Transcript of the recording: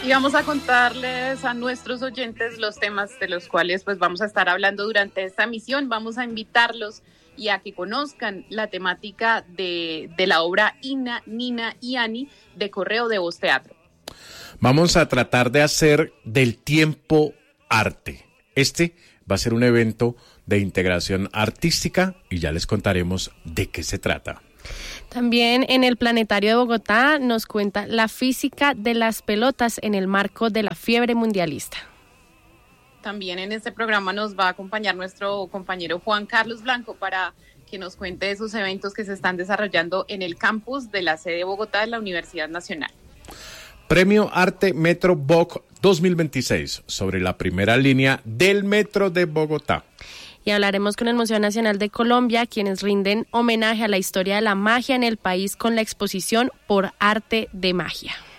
Y vamos a contarles a nuestros oyentes los temas de los cuales pues vamos a estar hablando durante esta emisión. Vamos a invitarlos y a que conozcan la temática de la obra Ina, Nina y Ani de Correo de Voz Teatro. Vamos a tratar de hacer del tiempo arte. Este va a ser un evento de integración artística y ya les contaremos de qué se trata. También en el Planetario de Bogotá nos cuenta la física de las pelotas en el marco de la fiebre mundialista. También en este programa nos va a acompañar nuestro compañero Juan Carlos Blanco para que nos cuente de esos eventos que se están desarrollando en el campus de la sede de Bogotá de la Universidad Nacional. Premio Arte Metro BOC 2026 sobre la primera línea del Metro de Bogotá. Y hablaremos con el Museo Nacional de Colombia, quienes rinden homenaje a la historia de la magia en el país con la exposición Por Arte de Magia.